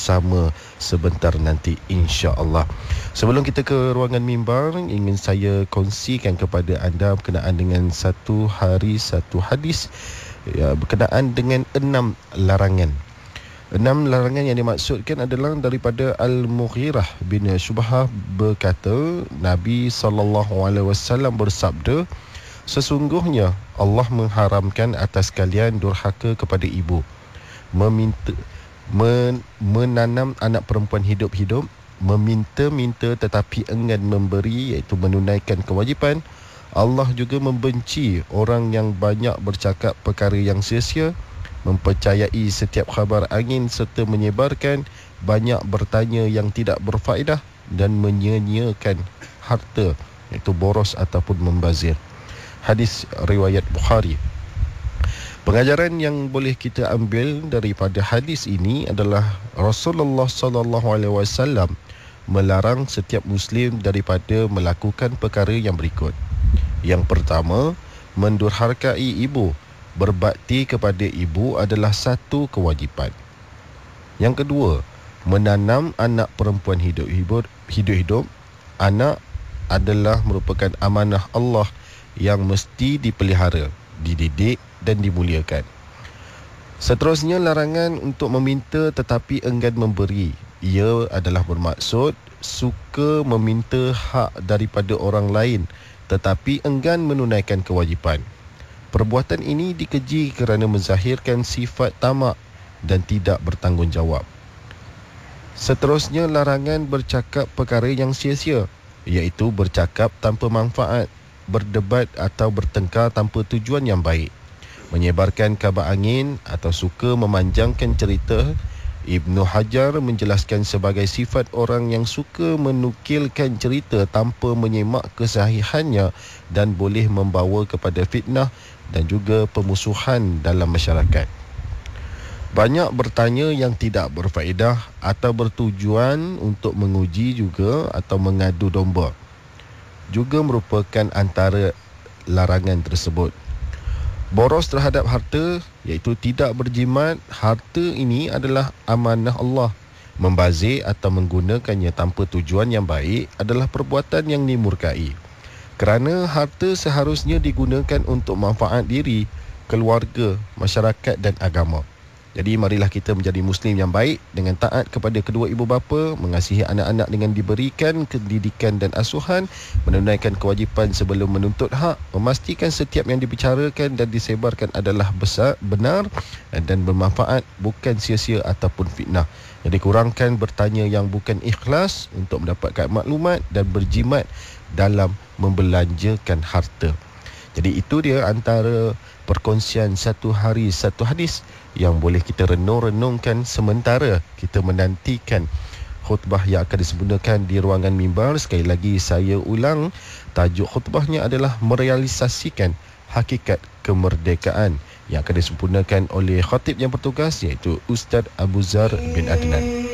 bersama sebentar nanti, insya-Allah. Sebelum kita ke ruangan mimbar, ingin saya kongsikan kepada anda berkenaan dengan satu hari satu hadis, berkenaan dengan 6 larangan. 6 larangan yang dimaksudkan adalah daripada Al-Mughirah bin Syubhah berkata, Nabi SAW bersabda, sesungguhnya Allah mengharamkan atas kalian durhaka kepada ibu, menanam anak perempuan hidup-hidup, meminta-minta tetapi enggan memberi, iaitu menunaikan kewajipan. Allah juga membenci orang yang banyak bercakap perkara yang sia-sia, mempercayai setiap khabar angin serta menyebarkan, banyak bertanya yang tidak berfaedah dan menyia-nyiakan harta, iaitu boros ataupun membazir. Hadis riwayat Bukhari. Pengajaran yang boleh kita ambil daripada hadis ini adalah Rasulullah SAW melarang setiap Muslim daripada melakukan perkara yang berikut. Yang pertama, mendurhakai ibu. Berbakti kepada ibu adalah satu kewajipan. Yang kedua, menanam anak perempuan hidup-hidup. Anak adalah merupakan amanah Allah yang mesti dipelihara, dididik dan dimuliakan. Seterusnya, larangan untuk meminta tetapi enggan memberi. Ia adalah bermaksud suka meminta hak daripada orang lain tetapi enggan menunaikan kewajipan. Perbuatan ini dikeji kerana menzahirkan sifat tamak dan tidak bertanggungjawab. Seterusnya, larangan bercakap perkara yang sia-sia, iaitu bercakap tanpa manfaat, berdebat atau bertengkar tanpa tujuan yang baik, menyebarkan kabar angin atau suka memanjangkan cerita. Ibnu Hajar menjelaskan sebagai sifat orang yang suka menukilkan cerita tanpa menyemak kesahihannya dan boleh membawa kepada fitnah dan juga pemusuhan dalam masyarakat. Banyak bertanya yang tidak berfaedah atau bertujuan untuk menguji juga atau mengadu domba juga merupakan antara larangan tersebut. Boros terhadap harta, iaitu tidak berjimat. Harta ini adalah amanah Allah. Membazir atau menggunakannya tanpa tujuan yang baik adalah perbuatan yang dimurkai. Kerana harta seharusnya digunakan untuk manfaat diri, keluarga, masyarakat dan agama. Jadi marilah kita menjadi Muslim yang baik dengan taat kepada kedua ibu bapa, mengasihi anak-anak dengan diberikan pendidikan dan asuhan, menunaikan kewajipan sebelum menuntut hak, memastikan setiap yang dibicarakan dan disebarkan adalah benar dan bermanfaat, bukan sia-sia ataupun fitnah. Jadi kurangkan bertanya yang bukan ikhlas untuk mendapatkan maklumat dan berjimat dalam membelanjakan harta. Jadi itu dia antara perkongsian satu hari satu hadis yang boleh kita renung-renungkan sementara kita menantikan khutbah yang akan disempurnakan di ruangan mimbar. Sekali lagi saya ulang, tajuk khutbahnya adalah merealisasikan hakikat kemerdekaan yang akan disempurnakan oleh khatib yang bertugas, iaitu Ustaz Abu Zar bin Adnan.